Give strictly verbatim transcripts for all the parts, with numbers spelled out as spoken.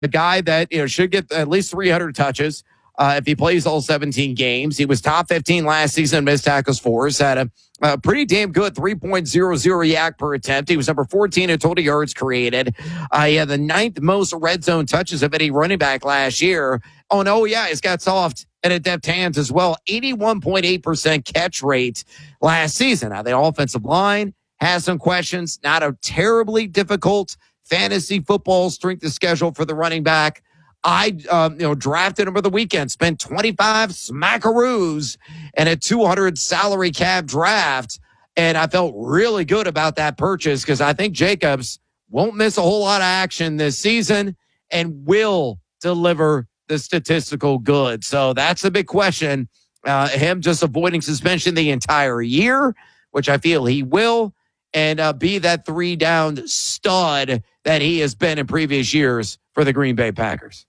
the guy that you know should get at least three hundred touches uh, if he plays all seventeen games. He was top fifteen last season in missed tackles force, had a, a pretty damn good three point oh oh yak per attempt. He was number fourteen in total yards created. Uh, he had the ninth most red zone touches of any running back last year. Oh, no, yeah, he's got soft and adept hands as well. eighty-one point eight percent catch rate last season. Now, the offensive line has some questions. Not a terribly difficult fantasy football strength of schedule for the running back. I, um, you know, drafted him over the weekend, spent twenty-five smackaroos and a two hundred salary cap draft. And I felt really good about that purchase because I think Jacobs won't miss a whole lot of action this season and will deliver the statistical good. So that's the big question. Uh, him just avoiding suspension the entire year, which I feel he will, and uh, be that three down stud that he has been in previous years for the Green Bay Packers.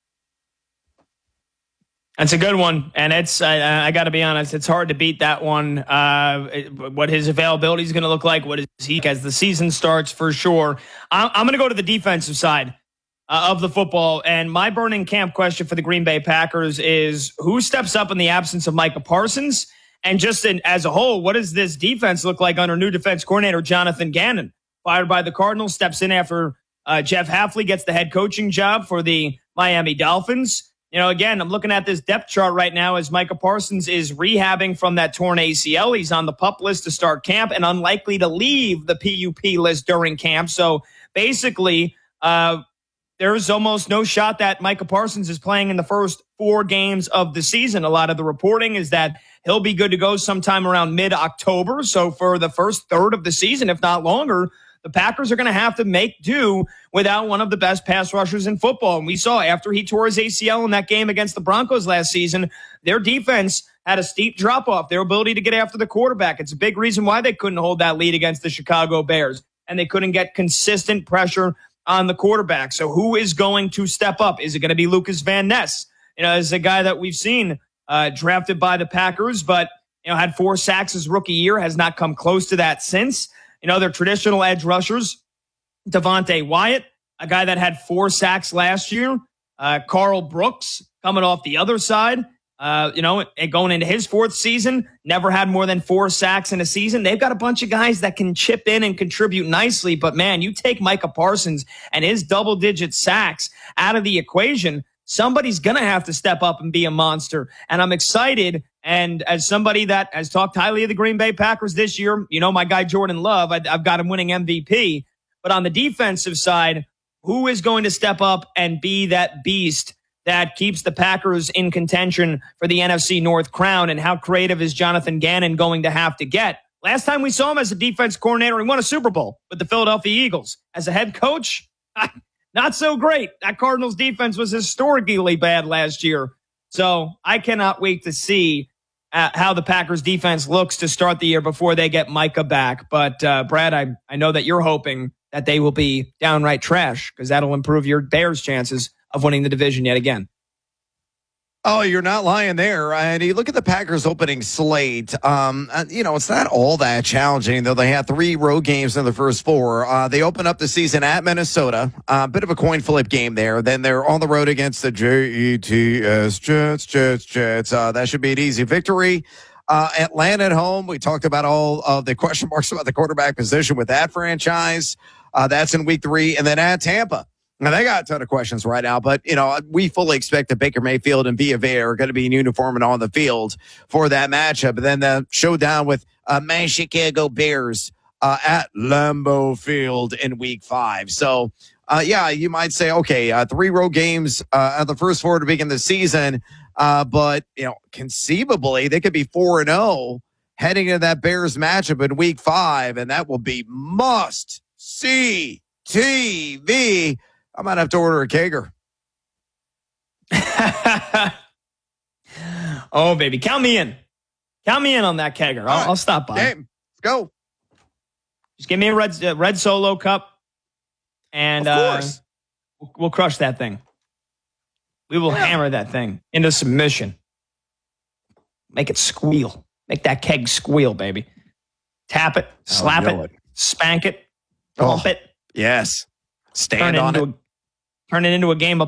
That's a good one, and it's I, I got to be honest, it's hard to beat that one. Uh, it, what his availability is going to look like, what is he as the season starts for sure. I'm, I'm going to go to the defensive side uh, of the football, and my burning camp question for the Green Bay Packers is who steps up in the absence of Micah Parsons, and just in, as a whole, what does this defense look like under new defense coordinator Jonathan Gannon, fired by the Cardinals, steps in after uh, Jeff Hafley gets the head coaching job for the Miami Dolphins. You know, again, I'm looking at this depth chart right now as Micah Parsons is rehabbing from that torn A C L. He's on the PUP list to start camp and unlikely to leave the P U P list during camp. So basically, uh, there's almost no shot that Micah Parsons is playing in the first four games of the season. A lot of the reporting is that he'll be good to go sometime around mid-October. So for the first third of the season, if not longer, the Packers are going to have to make do without one of the best pass rushers in football. And we saw after he tore his A C L in that game against the Broncos last season, their defense had a steep drop-off, their ability to get after the quarterback. It's a big reason why they couldn't hold that lead against the Chicago Bears, and they couldn't get consistent pressure on the quarterback. So who is going to step up? Is it going to be Lucas Van Ness? You know, as a guy that we've seen uh, drafted by the Packers, but you know, had four sacks his rookie year, has not come close to that since. You know, they're traditional edge rushers. Devontae Wyatt, a guy that had four sacks last year. Uh, Carl Brooks coming off the other side. Uh, you know, going into his fourth season, never had more than four sacks in a season. They've got a bunch of guys that can chip in and contribute nicely. But, man, you take Micah Parsons and his double-digit sacks out of the equation, somebody's going to have to step up and be a monster. And I'm excited. And as somebody that has talked highly of the Green Bay Packers this year, you know, my guy Jordan Love, I, I've got him winning M V P. But on the defensive side, who is going to step up and be that beast that keeps the Packers in contention for the N F C North crown? And how creative is Jonathan Gannon going to have to get? Last time we saw him as a defense coordinator, he won a Super Bowl with the Philadelphia Eagles. As a head coach, not so great. That Cardinals defense was historically bad last year. So I cannot wait to see uh, how the Packers defense looks to start the year before they get Micah back. But uh, Brad, I, I know that you're hoping that they will be downright trash because that'll improve your Bears' chances of winning the division yet again. Oh, you're not lying there. And you look at the Packers opening slate. Um, you know, it's not all that challenging, though. They had three road games in the first four. Uh, they open up the season at Minnesota. A uh, bit of a coin flip game there. Then they're on the road against the J E T S, Jets, Jets, Jets. Uh, that should be an easy victory. Uh, Atlanta at home. We talked about all of the question marks about the quarterback position with that franchise. Uh, that's in week three. And then at Tampa. Now, they got a ton of questions right now, but, you know, we fully expect that Baker Mayfield and Vita Vea are going to be in uniform and on the field for that matchup. And then the showdown with uh, my Chicago Bears uh, at Lambeau Field in week five. So, uh, yeah, you might say, okay, uh, three road games uh, at the first four to begin the season. Uh, but, you know, conceivably, they could be four and oh heading into that Bears matchup in week five, and that will be must-see T V. I might have to order a kegger. Oh, baby. Count me in. Count me in on that kegger. I'll, right. I'll stop by. Game. Let's go. Just give me a red, uh, red Solo cup, and uh, we'll, we'll crush that thing. We will yeah. hammer that thing into submission. Make it squeal. Make that keg squeal, baby. Tap it, slap it, it, spank it, bump oh, it. Yes. Stand on it. A, turn it into a game of